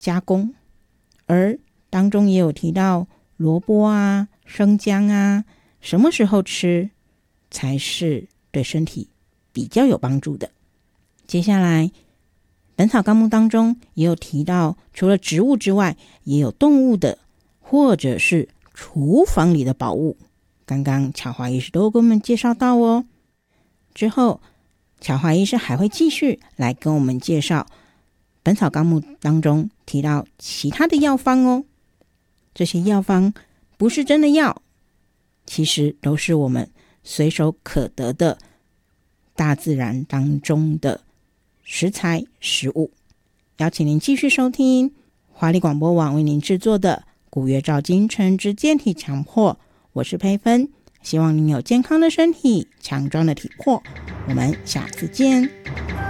加工，而当中也有提到萝卜啊、生姜啊，什么时候吃才是对身体比较有帮助的。接下来本草纲目当中也有提到，除了植物之外，也有动物的或者是厨房里的宝物，刚刚巧华医师都跟我们介绍到哦。之后巧华医师还会继续来跟我们介绍本草纲目当中提到其他的药方哦。这些药方不是真的药，其实都是我们随手可得的大自然当中的食材食物。邀请您继续收听华丽广播网为您制作的古月照金城之健体强迫，我是佩芬，希望您有健康的身体，强壮的体魄，我们下次见。